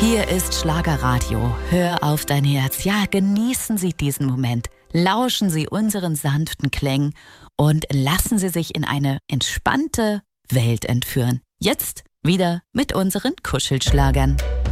Hier ist Schlagerradio. Hör auf dein Herz. Ja, genießen Sie diesen Moment. Lauschen Sie unseren sanften Klängen und lassen Sie sich in eine entspannte Welt entführen. Jetzt wieder mit unseren Kuschelschlagern.